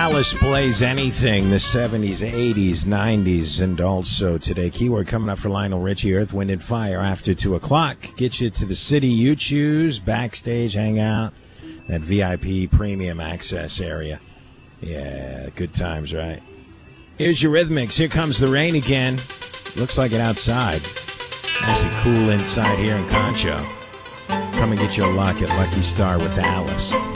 Alice plays anything, the 70s, 80s, 90s, and also today. Keyword coming up for Lionel Richie, Earth, Wind, and Fire after 2 o'clock. Get you to the city you choose, backstage, hang out, that VIP premium access area. Yeah, good times, right? Here's your Rhythmics. Here comes the rain again. Looks like it outside. Nice and cool inside here in Concho. Come and get your luck at Lucky Star with Alice.